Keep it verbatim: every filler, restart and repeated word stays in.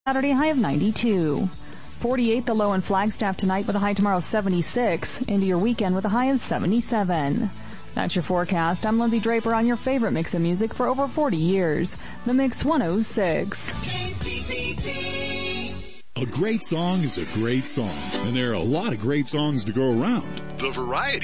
Saturday, high of ninety-two. forty-eight the low in Flagstaff tonight with a high tomorrow seventy-six. Into your weekend with a high of seventy-seven. That's your forecast. I'm Lindsay Draper on your favorite mix of music for over forty years. The Mix one oh six. A great song is a great song, and there are a lot of great songs to go around. The variety